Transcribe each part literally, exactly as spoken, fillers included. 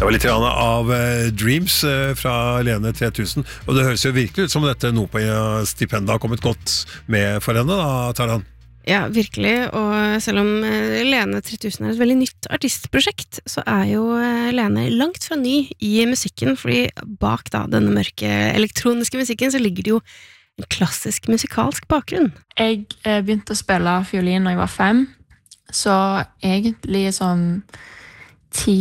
Det var litt grann av uh, Dreams uh, fra Lene tre tusen, og det høres jo virkelig ut som dette NOPA-stipendet har kommet godt med for henne da, Taran? Ja, virkelig, og selv om uh, Lene tre tusen er et veldig nytt artistprosjekt, så er jo uh, Lene langt fra ny i musikken, fordi bak da denne mørke elektroniske musikken så ligger det jo en klassisk musikalsk bakgrunn. Jeg uh, begynte å spille fiolin når jeg var fem, så egentlig sånn ti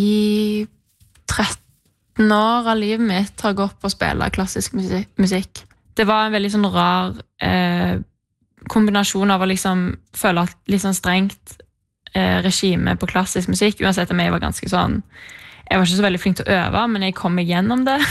tretten år av livet mitt har gått på å spille klassisk musikk. Det var en veldig sånn rar eh, kombinasjon av å liksom føle at litt sånn strengt eh, regime på klassisk musikk, uansett om jeg var ganske sånn, jeg var ikke så veldig flink til å øve, men jeg kom meg gjennom det.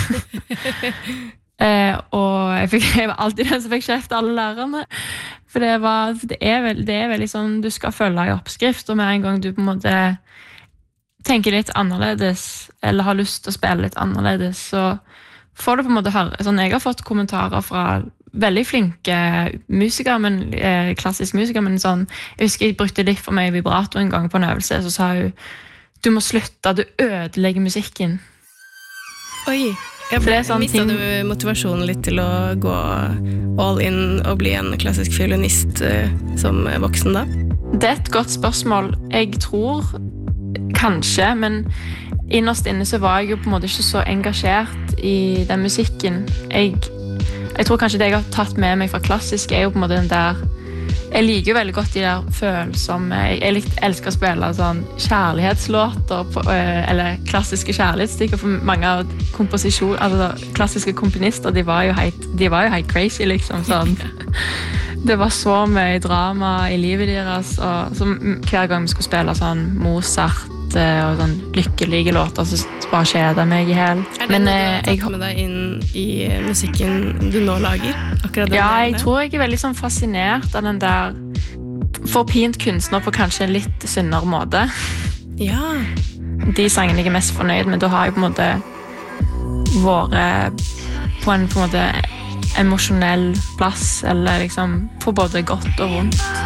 eh, og jeg, fikk, jeg var alltid den som fikk kjeft alle lærerne. For det, var, det, er veld, det er veldig sånn, du skal følge en oppskrift, og med en gang du på en måte tenker litt annerledes, eller har lyst til å spille litt annerledes, så får du på en måte høre, sånn, jeg har fått kommentarer fra veldig flinke musikere, men, eh, klassisk musikere, men sånn, jeg husker jeg brukte litt for meg vibrato en gang på en øvelse, så sa hun, du må slutte, du ødelegger musikken. Oi, jeg ble, sånn mistet ting... du motivasjonen litt til å gå all in og bli en klassisk fiolinist uh, som voksen da? Det er et godt spørsmål. Jeg tror kanskje, men innerst inne så var jeg jo på en måte ikke så engasjert i den musikken. Jeg, jeg tror kanskje det jeg har tatt med meg fra klassisk er jo på en måte den der, jeg liker jo veldig godt de der følsomme, jeg, jeg elsker å spille sånn kjærlighetslåter, på, eller klassiske kjærlighetsstykker, for mange av komposisjon, altså klassiske komponister, de var jo helt, de var jo helt crazy liksom, sånn. Det var så mye drama i livet deres, og så hver gang vi skulle spille sånn Mozart og sånn lykkelige låter, så bare kjeder meg i hel. Er det noe du har tatt med deg inn i musikken du nå lager? Akkurat den ja, der? Jeg tror jeg er veldig sånn fascinert av den der forpint kunstner på kanskje en litt sunnere måte. Ja. De sangene jeg er mest fornøyd med, da har jeg på en måte vært på en, på en måte emosjonell plass, eller liksom på både godt og vondt.